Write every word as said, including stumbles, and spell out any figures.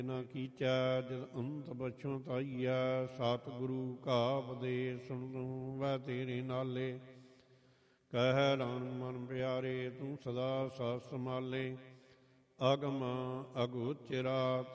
ਨਾ ਕੀਚੈ ਜਦ ਅੰਤ ਬਛੋਂ ਤਾਈਐ। ਸਤਿਗੁਰੂ ਕਾ ਉਪਦੇਸ਼ ਸੁਣੂੰ ਵੈ ਤੇਰੇ ਨਾਲੇ। ਕਹਿ ਰਾਣ ਮਨ ਪਿਆਰੇ ਤੂੰ ਸਦਾ ਸਤ ਸੰਭਾਲੇ। ਅਗਮ ਅਗੋਚਰਾ